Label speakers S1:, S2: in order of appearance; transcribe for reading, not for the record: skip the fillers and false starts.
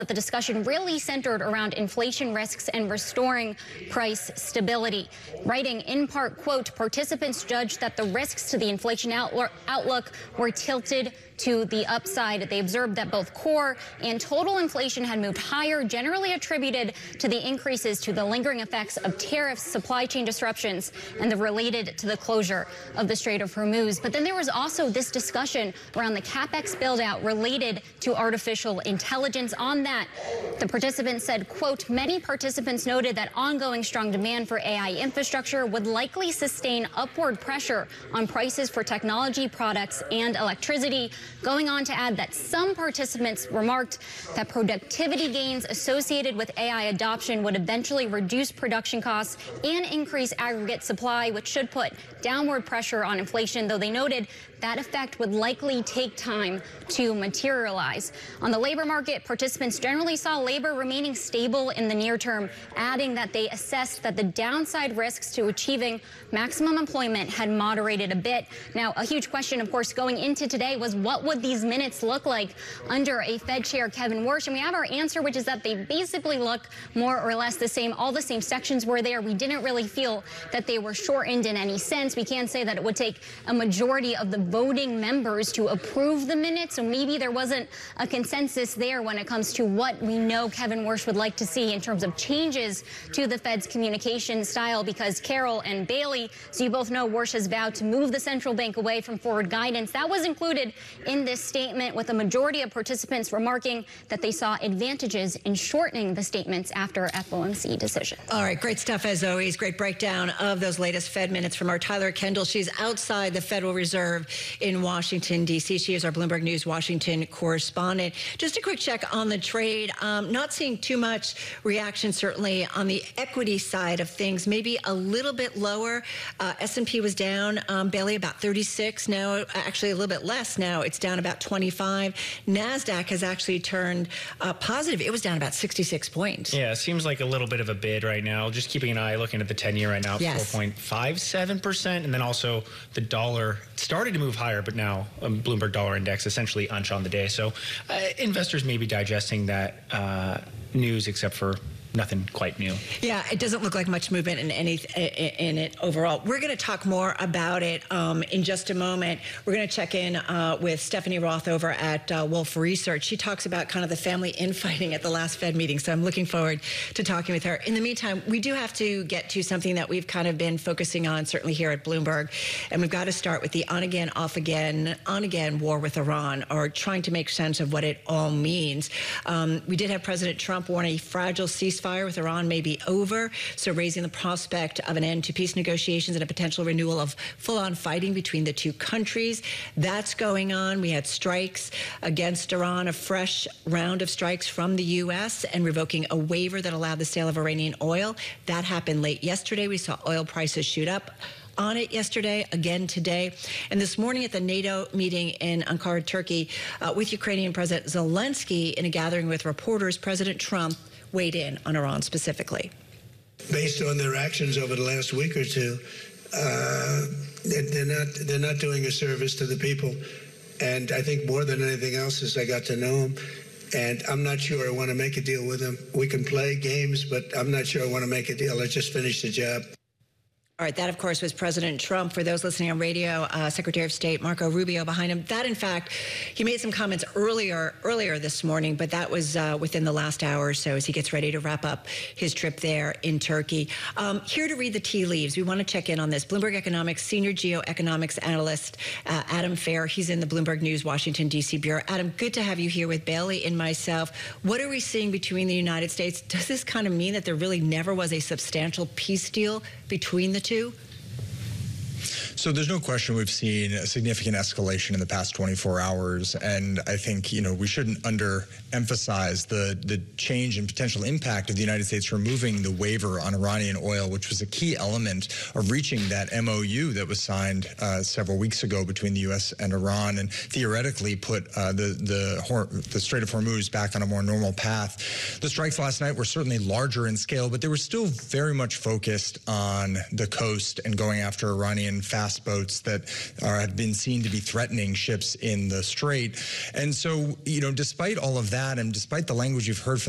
S1: The discussion really centered around inflation risks and restoring price stability. Writing in part, quote, participants judged that the risks to the inflation outlook were tilted to the upside. They observed that both core and total inflation had moved higher, generally attributed to the increases to the lingering effects of tariffs, supply chain disruptions, and the related to the closure of the Strait of Hormuz. But then there was also this discussion around the CapEx build-out related to artificial intelligence. On that, the participants said, quote, many participants noted that ongoing strong demand for AI infrastructure would likely sustain upward pressure on prices for technology products and electricity. Going on to add that some participants remarked that productivity gains associated with AI adoption would eventually reduce production costs and increase aggregate supply, which should put downward pressure on inflation, though they noted that effect would likely take time to materialize. On the labor market, participants generally saw labor remaining stable in the near term, adding that they assessed that the downside risks to achieving maximum employment had moderated a bit. Now, a huge question, of course, going into today was what would these minutes look like under a Fed Chair Kevin Warsh? And we have our answer, which is that they basically look more or less the same. All the same sections were there. We didn't really feel that they were shortened in any sense. We can say that it would take a majority of the voting members to approve the minutes, so maybe there wasn't a consensus there when it comes to what we know Kevin Warsh would like to see in terms of changes to the Fed's communication style, because Carol and Bailey, so you both know Warsh has vowed to move the central bank away from forward guidance. That was included in this statement, with a majority of participants remarking that they saw advantages in shortening the statements after FOMC decision.
S2: All right, great stuff as always. Great breakdown of those latest Fed minutes from our Tyler Kendall. She's outside the Federal Reserve in Washington, D.C. She is our Bloomberg News Washington correspondent. Just a quick check on the trade. Not seeing too much reaction, certainly, on the equity side of things. Maybe a little bit lower. S&P was down, Bailey, about 36. Now, actually a little bit less now. It's down about 25. NASDAQ has actually turned positive. It was down about 66 points.
S3: Yeah, it seems like a little bit of a bid right now. Just keeping an eye looking at the 10-year right now,
S2: yes.
S3: 4.57%. And then also the dollar started to move higher, but now Bloomberg Dollar Index essentially unch on the day. So investors may be digesting that news, except for nothing quite new.
S2: Yeah, it doesn't look like much movement in it overall. We're going to talk more about it in just a moment. We're going to check in with Stephanie Roth over at Wolfe Research. She talks about kind of the family infighting at the last Fed meeting, so I'm looking forward to talking with her. In the meantime, we do have to get to something that we've kind of been focusing on, certainly here at Bloomberg, and we've got to start with the on-again, off-again, on-again war with Iran, or trying to make sense of what it all means. We did have President Trump warn a fragile ceasefire with Iran may be over, so raising the prospect of an end to peace negotiations and a potential renewal of full-on fighting between the two countries. That's going on. We had strikes against Iran, a fresh round of strikes from the U.S. and revoking a waiver that allowed the sale of Iranian oil. That happened late yesterday. We saw oil prices shoot up on it yesterday, again today. And this morning at the NATO meeting in Ankara, Turkey, with Ukrainian President Zelensky in a gathering with reporters, President Trump weighed in on Iran specifically.
S4: Based on their actions over the last week or two, they're not doing a service to the people. And I think more than anything else is I got to know them. And I'm not sure I want to make a deal with them. We can play games, but I'm not sure I want to make a deal. Let's just finish the job.
S2: All right, that, of course, was President Trump. For those listening on radio, Secretary of State Marco Rubio behind him. That, in fact, he made some comments earlier this morning, but that was within the last hour or so as he gets ready to wrap up his trip there in Turkey. Here to read the tea leaves, we want to check in on this. Bloomberg Economics senior geoeconomics analyst Adam Fair. He's in the Bloomberg News Washington, D.C. Bureau. Adam, good to have you here with Bailey and myself. What are we seeing between the United States? Does this kind of mean that there really never was a substantial peace deal between the two?
S5: So there's no question we've seen a significant escalation in the past 24 hours. And I think, we shouldn't underemphasize the change and potential impact of the United States removing the waiver on Iranian oil, which was a key element of reaching that MOU that was signed several weeks ago between the U.S. and Iran, and theoretically put the Strait of Hormuz back on a more normal path. The strikes last night were certainly larger in scale, but they were still very much focused on the coast and going after Iranian factories gas boats that have been seen to be threatening ships in the Strait. And so, despite all of that, and despite the language you've heard from